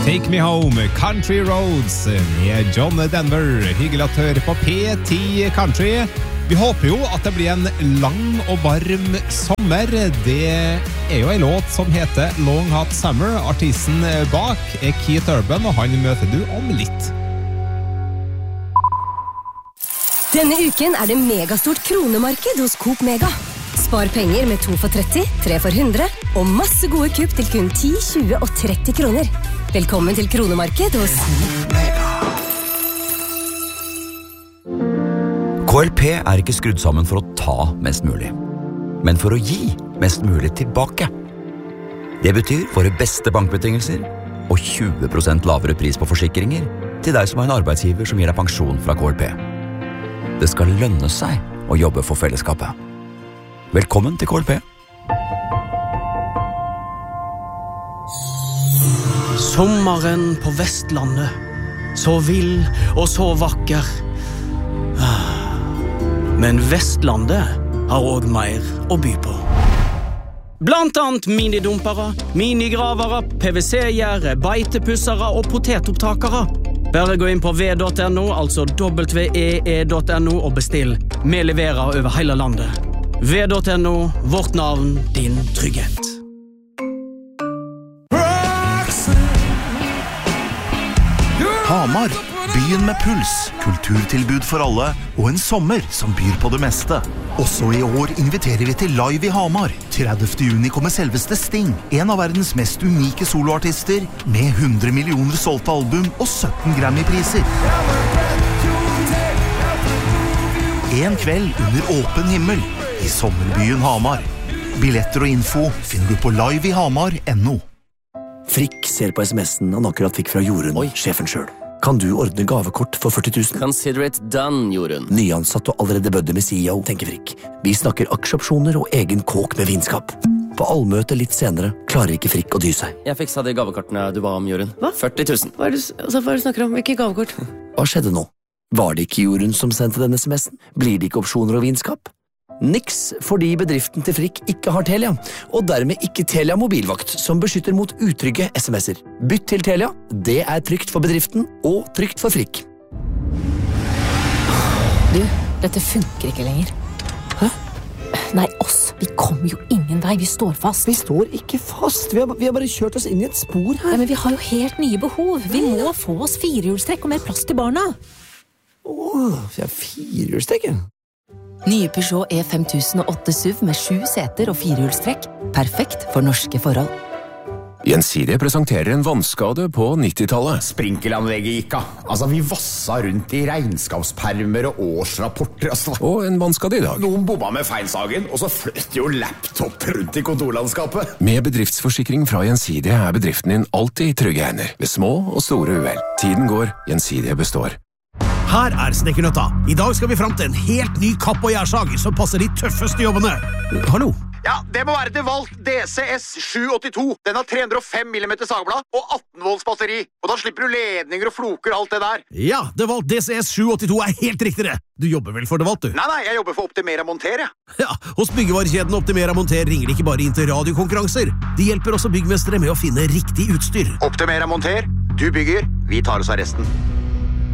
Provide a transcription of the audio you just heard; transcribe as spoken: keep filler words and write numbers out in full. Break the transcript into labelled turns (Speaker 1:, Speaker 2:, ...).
Speaker 1: Take Me Home, Country Roads med John Denver. Hyggelig at du hører på P ti Country. Vi håper jo at det blir en lang og varm sommer. Det er jo en låt som heter Long Hot Summer. Artisten bak er Keith Urban, og han møter du om litt.
Speaker 2: Denne uken er det megastort kronemarked hos Coop Mega. Spar penger med to for tretti, tre for hundre, og masse gode kupp til kun ti, tjue og tretti kroner. Velkommen til kronemarked hos
Speaker 3: K L P er ikke skrudd sammen for å ta mest mulig, men for å gi mest mulig tilbake. Det betyr våre beste bankbetingelser og tjue prosent lavere pris på forsikringer til deg som har en arbeidsgiver som gir deg pensjon fra K L P. Det skal lønne seg å jobbe for fellesskapet. Velkommen til K L P.
Speaker 4: Sommeren på Vestlandet, så vill og så vakker. Men Vestlandet har også mer å by på. Blant annet minidumpere, minigravere, P V C-gjerde, beitepussere og potetopptakere. Bare gå inn på v punktum no, altså w e e punktum no og bestill. Vi leverer over hele landet. v punktum no, vårt navn, din trygghet.
Speaker 5: Hamar, byen med puls, kulturtilbud for alle og en sommer som byr på det meste. Også i år inviterer vi til Live i Hamar. tredivte juni kommer selveste Sting, en av verdens mest unike soloartister, med hundre millioner solgte album og sytten Grammy-priser. En kveld under åpen himmel i sommerbyen Hamar. Billetter og info finner du på live i hamar punktum no.
Speaker 6: Frikk ser på sms'en han akkurat fikk fra Jorunn, Oi. Sjefen selv. Kan du ordne gavekort for førti tusen?
Speaker 7: Consider it done, Jorunn.
Speaker 6: Nyansatt og allerede bødde med C E O, tenker Frikk. Vi snakker aksjeopsjoner og egen kåk med vinskap. På allmøte litt senere klarer ikke Frikk å dy seg.
Speaker 7: Jeg fiksa de gavekortene du ba om, Jorunn.
Speaker 8: Hva?
Speaker 7: førti tusen.
Speaker 8: Hva er det, altså, hva er det du snakker om? Hvilke gavekort?
Speaker 6: Hva skjedde nå? Var det ikke Jorunn som sendte denne sms'en? Blir det ikke opsjoner og vinskap? Niks, fordi bedriften til Frikk ikke har Telia, og dermed ikke Telia mobilvakt, som beskytter mot utrygge sms'er. Bytt til Telia, det er trygt for bedriften, og trygt for Frikk.
Speaker 9: Du, dette funker ikke lenger.
Speaker 6: Hæ?
Speaker 9: Nei, oss, vi kommer jo ingen vei, vi står fast.
Speaker 6: Vi står ikke fast, vi har, vi har bare kjørt oss inn i et spor her.
Speaker 9: Nei, men vi har jo helt nye behov. Vi må få oss firehjulstrekk og mer plass til barna.
Speaker 6: Åh, vi har firehjulstrekk, ja.
Speaker 9: Nye Peugeot E fem tusen og åtte S U V med sju seter og firehjulstrekk. Perfekt for norske forhold.
Speaker 10: Gjensidige presenterer en vannskade på nittitallet.
Speaker 11: Sprinkelanlegget gikk av. Altså, vi vassa rundt i regnskapspermer og årsrapporter. Altså.
Speaker 10: Og en vannskade i dag.
Speaker 11: Noen bomma med feilsagen, og så fløt jo laptop rundt i kontorlandskapet.
Speaker 10: Med bedriftsforsikring fra Gjensidige er bedriften din alltid i trygge hender. Ved små og store uhell. Tiden går, Gjensidige består.
Speaker 12: Her er Snekkernøtta. I dag skal vi frem til en helt ny kapp- og gjærsag som passer de tøffeste jobbene. Hallo?
Speaker 13: Ja, det må være DeWalt D C S sju åttito. Den har tre hundre og fem millimeter sagblad og atten volts batteri. Og da slipper du ledninger og floker og alt det der.
Speaker 12: Ja, DeWalt D C S sju åttito er helt riktig det. Du jobber vel for DeWalt, du?
Speaker 13: Nei, nei, jeg jobber for Optimera Monter, ja.
Speaker 12: Ja, hos byggevarekjeden Optimera Monter ringer de ikke bare inn til radiokonkurranser. De hjelper også byggmestere med å finne riktig utstyr.
Speaker 13: Optimera Monter, du bygger, vi tar oss av resten.